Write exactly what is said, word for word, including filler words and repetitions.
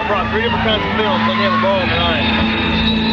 brought three different kinds of films, so you have a ball in the eye.